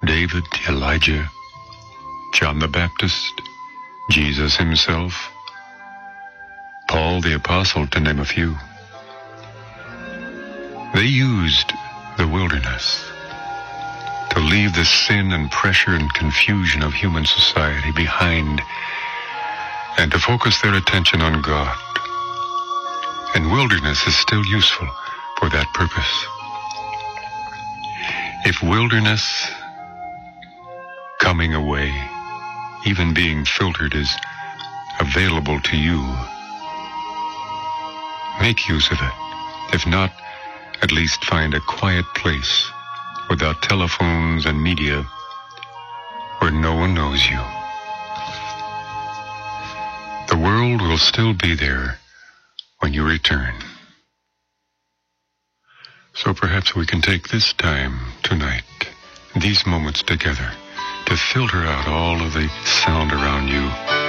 David, Elijah, John the Baptist, Jesus himself, Paul the Apostle, to name a few. They used the wilderness to leave the sin and pressure and confusion of human society behind and to focus their attention on God. And wilderness is still useful for that purpose. If wilderness, coming away, even being filtered, is available to you, make use of it. If not, at least find a quiet place without telephones and media where no one knows you. The world will still be there when you return. So perhaps we can take this time tonight, these moments together, to filter out all of the sound around you